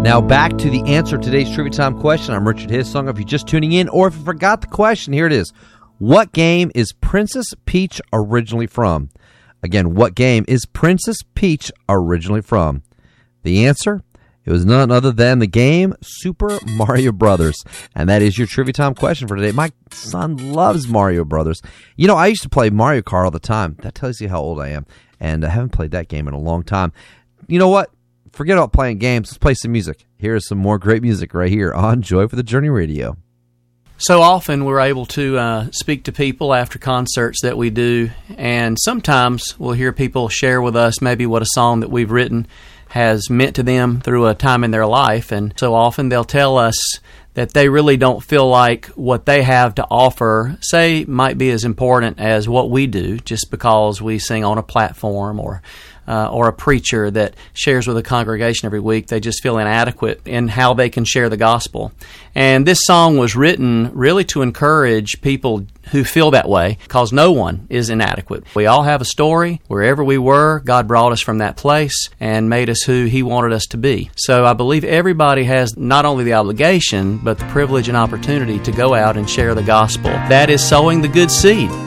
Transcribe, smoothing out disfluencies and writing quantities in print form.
Now back to the answer to today's Trivia Time question. I'm Richard Hissong. If you're just tuning in or if you forgot the question, here it is. What game is Princess Peach originally from? Again, what game is Princess Peach originally from? The answer, it was none other than the game Super Mario Brothers. And that is your Trivia Time question for today. My son loves Mario Brothers. You know, I used to play Mario Kart all the time. That tells you how old I am. And I haven't played that game in a long time. You know what? Forget about playing games. Let's play some music. Here is some more great music right here on Joy for the Journey Radio. So often we're able to speak to people after concerts that we do, and sometimes we'll hear people share with us maybe what a song that we've written has meant to them through a time in their life, and so often they'll tell us that they really don't feel like what they have to offer, say, might be as important as what we do just because we sing on a platform or a preacher that shares with a congregation every week. They just feel inadequate in how they can share the gospel. And this song was written really to encourage people who feel that way, because no one is inadequate. We all have a story. Wherever we were, God brought us from that place and made us who He wanted us to be. So I believe everybody has not only the obligation, but the privilege and opportunity to go out and share the gospel. That is sowing the good seed.